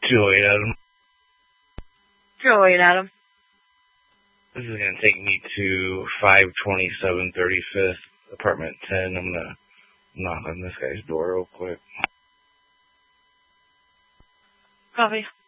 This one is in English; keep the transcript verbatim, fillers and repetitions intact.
Julian Adam. Julian Adam. This is going to take me to five twenty-seven thirty-fifth, apartment ten. I'm going to knock on this guy's door real quick. Copy.